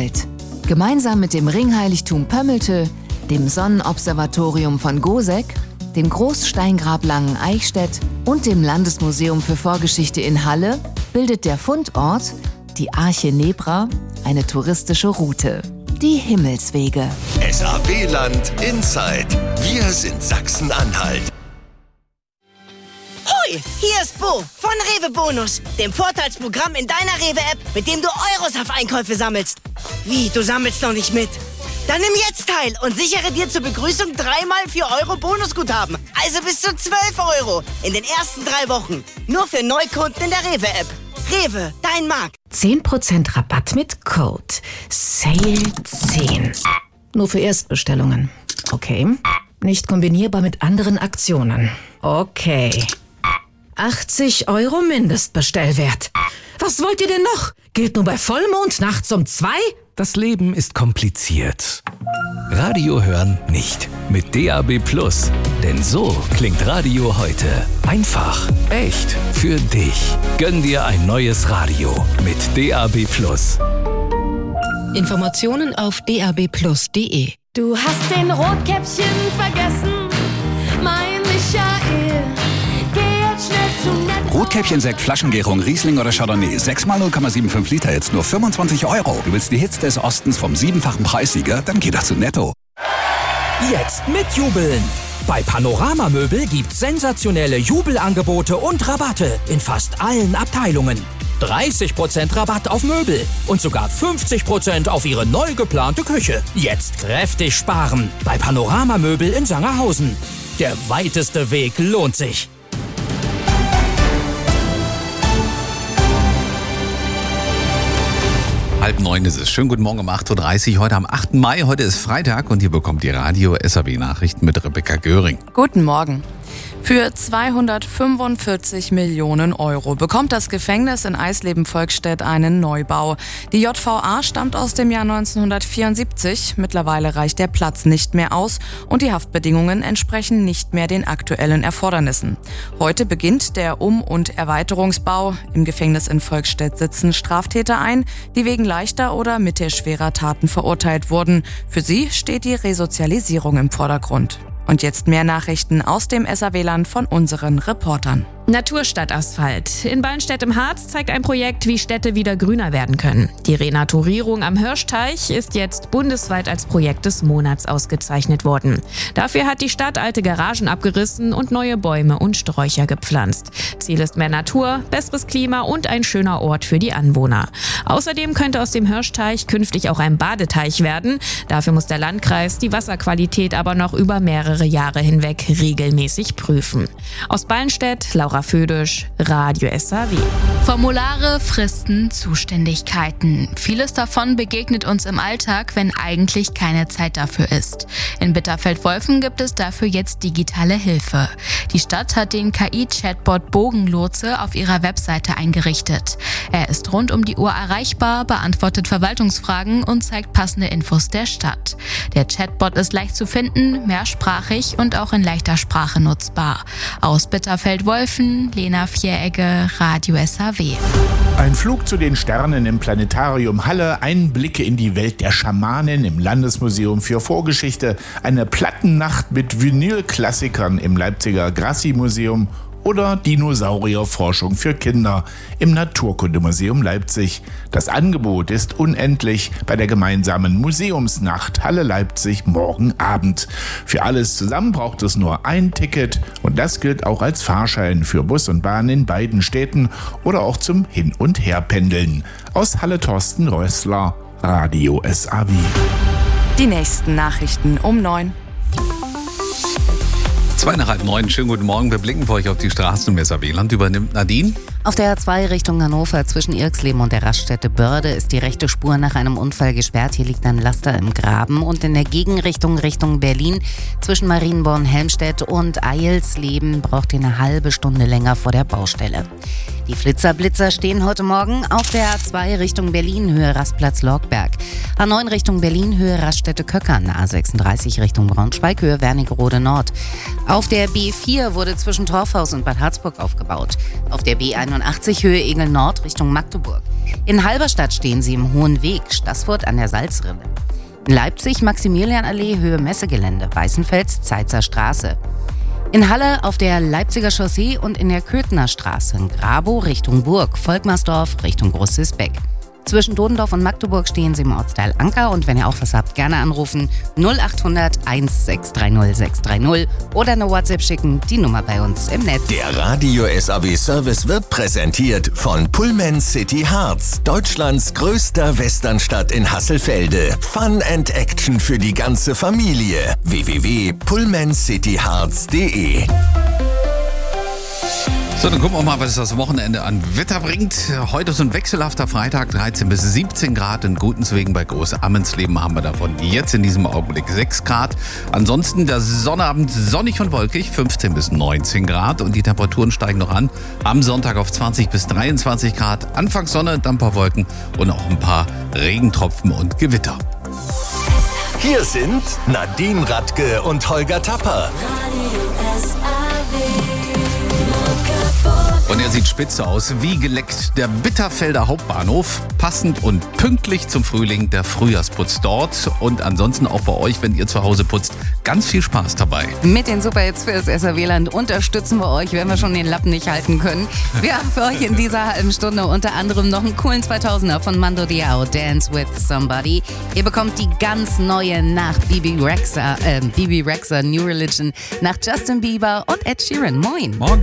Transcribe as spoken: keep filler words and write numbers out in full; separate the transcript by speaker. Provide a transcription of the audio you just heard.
Speaker 1: Anhalt. Gemeinsam mit dem Ringheiligtum Pömmelte, dem Sonnenobservatorium von Goseck, dem Großsteingrab Langen-Eichstätt und dem Landesmuseum für Vorgeschichte in Halle bildet der Fundort, die Arche Nebra, eine touristische Route. Die Himmelswege.
Speaker 2: S A W-Land Inside. Wir sind Sachsen-Anhalt.
Speaker 3: Hoi, hier ist Bo von Rewe Bonus, dem Vorteilsprogramm in deiner Rewe-App, mit dem du Euros auf Einkäufe sammelst. Wie, du sammelst noch nicht mit? Dann nimm jetzt teil und sichere dir zur Begrüßung dreimal vier Euro Bonusguthaben. Also bis zu zwölf Euro in den ersten drei Wochen. Nur für Neukunden in der Rewe-App. Rewe, dein Markt.
Speaker 4: zehn Prozent Rabatt mit Code Sale zehn. Nur für Erstbestellungen. Okay. Nicht kombinierbar mit anderen Aktionen. Okay. achtzig Euro Mindestbestellwert. Was wollt ihr denn noch? Gilt nur bei Vollmond nachts um zwei?
Speaker 5: Das Leben ist kompliziert. Radio hören nicht. Mit D A B Plus. Denn so klingt Radio heute. Einfach, echt, für dich. Gönn dir ein neues Radio mit D A B Plus.
Speaker 6: Informationen auf d a b plus punkt d e.
Speaker 7: Du hast den Rotkäppchen vergessen, mein Michael. Geh jetzt schnell zu Netto.
Speaker 8: Rotkäppchen, Sekt, Flaschengärung, Riesling oder Chardonnay. sechs mal null Komma fünfundsiebzig Liter, jetzt nur fünfundzwanzig Euro. Du willst die Hits des Ostens vom siebenfachen Preissieger? Dann geh doch zu Netto.
Speaker 9: Jetzt mitjubeln! Bei Panorama Möbel gibt's sensationelle Jubelangebote und Rabatte in fast allen Abteilungen. dreißig Prozent Rabatt auf Möbel und sogar fünfzig Prozent auf Ihre neu geplante Küche. Jetzt kräftig sparen bei Panorama Möbel in Sangerhausen. Der weiteste Weg lohnt sich.
Speaker 10: Halb neun ist es. Schönen guten Morgen um acht Uhr dreißig, heute am achten Mai. Heute ist Freitag und ihr bekommt die Radio-S A W-Nachrichten mit Rebecca Göring.
Speaker 11: Guten Morgen. Für zweihundertfünfundvierzig Millionen Euro bekommt das Gefängnis in Eisleben-Volkstedt einen Neubau. Die J V A stammt aus dem Jahr neunzehnhundertvierundsiebzig. Mittlerweile reicht der Platz nicht mehr aus und die Haftbedingungen entsprechen nicht mehr den aktuellen Erfordernissen. Heute beginnt der Um- und Erweiterungsbau. Im Gefängnis in Volkstedt sitzen Straftäter ein, die wegen leichter oder mittelschwerer Taten verurteilt wurden. Für sie steht die Resozialisierung im Vordergrund. Und jetzt mehr Nachrichten aus dem S A W-Land von unseren Reportern.
Speaker 12: Naturstadtasphalt. In Ballenstedt im Harz zeigt ein Projekt, wie Städte wieder grüner werden können. Die Renaturierung am Hirschteich ist jetzt bundesweit als Projekt des Monats ausgezeichnet worden. Dafür hat die Stadt alte Garagen abgerissen und neue Bäume und Sträucher gepflanzt. Ziel ist mehr Natur, besseres Klima und ein schöner Ort für die Anwohner. Außerdem könnte aus dem Hirschteich künftig auch ein Badeteich werden. Dafür muss der Landkreis die Wasserqualität aber noch über mehrere Jahre hinweg regelmäßig prüfen. Aus Ballenstedt, Laura Födisch, Radio S A W.
Speaker 13: Formulare, Fristen, Zuständigkeiten. Vieles davon begegnet uns im Alltag, wenn eigentlich keine Zeit dafür ist. In Bitterfeld-Wolfen gibt es dafür jetzt digitale Hilfe. Die Stadt hat den K I-Chatbot Bogenlotse auf ihrer Webseite eingerichtet. Er ist rund um die Uhr erreichbar, beantwortet Verwaltungsfragen und zeigt passende Infos der Stadt. Der Chatbot ist leicht zu finden, mehrsprachig und auch in leichter Sprache nutzbar. Aus Bitterfeld-Wolfen, Lena Vieregge, Radio S A W.
Speaker 14: Ein Flug zu den Sternen im Planetarium Halle, Einblicke in die Welt der Schamanen im Landesmuseum für Vorgeschichte, eine Plattennacht mit Vinylklassikern im Leipziger Grassi-Museum oder Dinosaurierforschung für Kinder im Naturkundemuseum Leipzig. Das Angebot ist unendlich bei der gemeinsamen Museumsnacht Halle-Leipzig morgen Abend. Für alles zusammen braucht es nur ein Ticket und das gilt auch als Fahrschein für Bus und Bahn in beiden Städten oder auch zum Hin- und Herpendeln. Aus Halle Thorsten Rössler, Radio S A W.
Speaker 11: Die nächsten Nachrichten um neun.
Speaker 10: Zwei nach halb neun, schönen guten Morgen. Wir blicken für euch auf die Straßen im S A W-Land. Übernimmt Nadine.
Speaker 15: Auf der A zwei Richtung Hannover zwischen Irxleben und der Raststätte Börde ist die rechte Spur nach einem Unfall gesperrt. Hier liegt ein Laster im Graben. Und in der Gegenrichtung Richtung Berlin zwischen Marienborn-Helmstedt und Eilsleben braucht ihr eine halbe Stunde länger vor der Baustelle. Die Flitzerblitzer stehen heute Morgen auf der A zwei Richtung Berlin, Höhe Rastplatz Lorgberg. A neun Richtung Berlin, Höhe Raststätte-Köckern. A sechsunddreißig Richtung Braunschweig, Höhe Wernigerode Nord. Auf der B vier wurde zwischen Torfhaus und Bad Harzburg aufgebaut. Auf der B einundachtzig Höhe Egel Nord Richtung Magdeburg. In Halberstadt stehen Sie im Hohen Weg, Staßfurt an der Salzrinne. In Leipzig Maximilianallee, Höhe Messegelände, Weißenfels, Zeitzer Straße. In Halle auf der Leipziger Chaussee und in der Köthener Straße, in Grabow Richtung Burg, Volkmarsdorf Richtung Groß-Sisbeck. Zwischen Dodendorf und Magdeburg stehen Sie im Ortsteil Anker und wenn ihr auch was habt, gerne anrufen null acht hundert eins sechs drei null sechs drei null oder eine WhatsApp schicken, die Nummer bei uns im Netz.
Speaker 2: Der Radio S A B Service wird präsentiert von Pullman City Harz, Deutschlands größter Westernstadt in Hasselfelde. Fun and Action für die ganze Familie. w w w punkt pullman city harz punkt d e
Speaker 10: So, dann gucken wir mal, was das Wochenende an Wetter bringt. Heute ist ein wechselhafter Freitag, dreizehn bis siebzehn Grad. In Gutenswegen bei Groß-Ammensleben haben wir davon jetzt in diesem Augenblick sechs Grad. Ansonsten der Sonnabend sonnig und wolkig, fünfzehn bis neunzehn Grad. Und die Temperaturen steigen noch an. Am Sonntag auf zwanzig bis dreiundzwanzig Grad. Anfangs Sonne, dann ein paar Wolken und auch ein paar Regentropfen und Gewitter.
Speaker 2: Hier sind Nadine Radke und Holger Tapper.
Speaker 10: Und er sieht spitze aus, wie geleckt der Bitterfelder Hauptbahnhof. Passend und pünktlich zum Frühling der Frühjahrsputz dort. Und ansonsten auch bei euch, wenn ihr zu Hause putzt, ganz viel Spaß dabei.
Speaker 15: Mit den Superhits fürs S R W-Land unterstützen wir euch, wenn wir schon den Lappen nicht halten können. Wir haben für euch in dieser halben Stunde unter anderem noch einen coolen zweitausender von Mando Diao, Dance with Somebody. Ihr bekommt die ganz neue nach Bibi Rexha, äh, Bibi Rexha, New Religion, nach Justin Bieber und Ed Sheeran. Moin.
Speaker 10: Morgen.